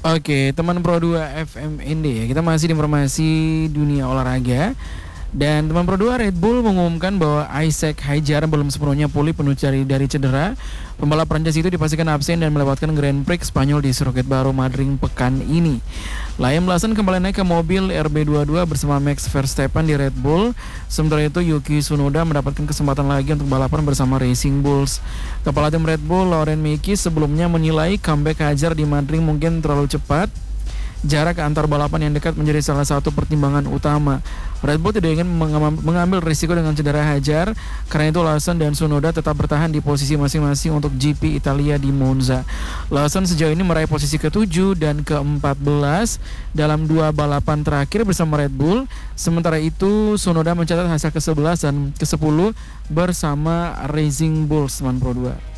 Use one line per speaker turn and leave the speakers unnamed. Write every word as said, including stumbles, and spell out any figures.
Oke, teman Pro dua F M N D ya. Kita masih di informasi dunia olahraga. Dan teman Pro dua, Red Bull mengumumkan bahwa Isaac Hadjar belum sepenuhnya pulih penuh dari dari cedera. Pembalap Prancis itu dipastikan absen dan melewatkan Grand Prix Spanyol di sirkuit baru Madrid pekan ini. Liam Lawson kembali naik ke mobil R B dua puluh dua bersama Max Verstappen di Red Bull. Sementara itu Yuki Tsunoda mendapatkan kesempatan lagi untuk balapan bersama Racing Bulls. Kepala tim Red Bull Laurent Mekies sebelumnya menilai comeback Hadjar di Madrid mungkin terlalu cepat. Jarak antar balapan yang dekat menjadi salah satu pertimbangan utama. Red Bull tidak ingin mengambil risiko dengan cedera Hadjar, karena itu Lawson dan Tsunoda tetap bertahan di posisi masing-masing untuk G P Italia di Monza. Lawson sejauh ini meraih posisi ketujuh dan keempat belas dalam dua balapan terakhir bersama Red Bull. Sementara itu Tsunoda mencatat hasil ke sebelas dan ke sepuluh bersama Racing Bulls, teman Pro dua.